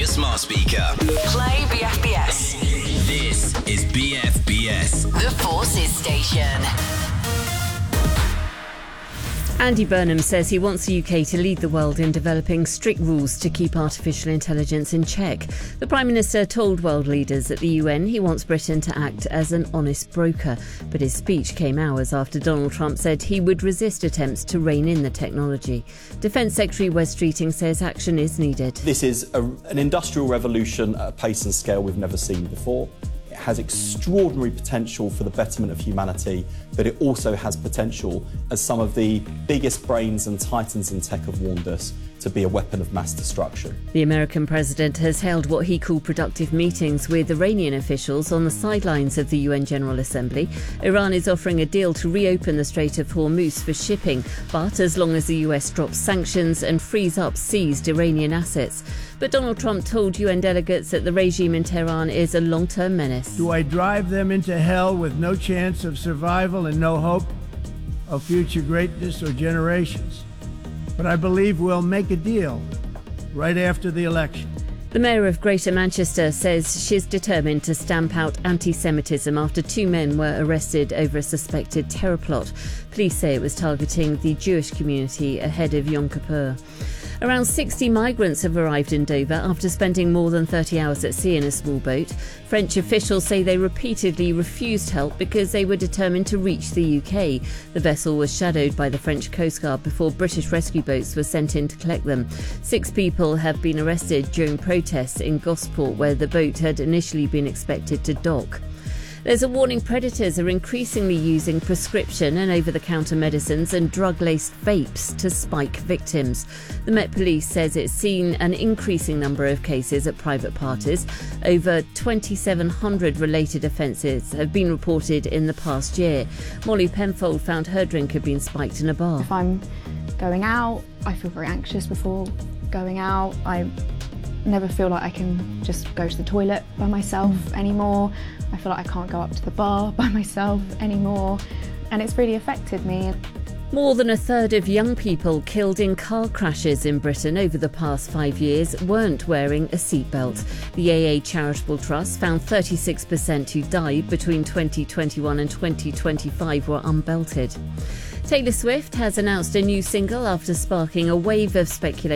your smart speaker. Play BFBS. This is BFBS. The Forces Station. Andy Burnham says he wants the UK to lead the world in developing strict rules to keep artificial intelligence in check. The Prime Minister told world leaders at the UN he wants Britain to act as an honest broker. But his speech came hours after Donald Trump said he would resist attempts to rein in the technology. Defence Secretary Wes Streeting says action is needed. This is an industrial revolution at a pace and scale we've never seen before. It has extraordinary potential for the betterment of humanity, but it also has potential, as some of the biggest brains and titans in tech have warned us, to be a weapon of mass destruction. The American president has held what he called productive meetings with Iranian officials on the sidelines of the UN General Assembly. Iran is offering a deal to reopen the Strait of Hormuz for shipping, but as long as the US drops sanctions and frees up seized Iranian assets. But Donald Trump told UN delegates that the regime in Tehran is a long-term menace. Do I drive them into hell with no chance of survival and no hope of future greatness or generations? But I believe we'll make a deal right after the election. The Mayor of Greater Manchester says she's determined to stamp out anti-Semitism after two men were arrested over a suspected terror plot. Police say it was targeting the Jewish community ahead of Yom Kippur. Around 60 migrants have arrived in Dover after spending more than 30 hours at sea in a small boat. French officials say they repeatedly refused help because they were determined to reach the UK. The vessel was shadowed by the French Coast Guard before British rescue boats were sent in to collect them. 6 people have been arrested during protests in Gosport, where the boat had initially been expected to dock. There's a warning predators are increasingly using prescription and over-the-counter medicines and drug-laced vapes to spike victims. The Met Police says it's seen an increasing number of cases at private parties. Over 2,700 related offences have been reported in the past year. Molly Penfold found her drink had been spiked in a bar. If I'm going out, I feel very anxious before going out. I never feel like I can just go to the toilet by myself anymore. I feel like I can't go up to the bar by myself anymore, and it's really affected me. More than a third of young people killed in car crashes in Britain over the past 5 years weren't wearing a seatbelt. The AA Charitable Trust found 36% who died between 2021 and 2025 were unbelted. Taylor Swift has announced a new single after sparking a wave of speculation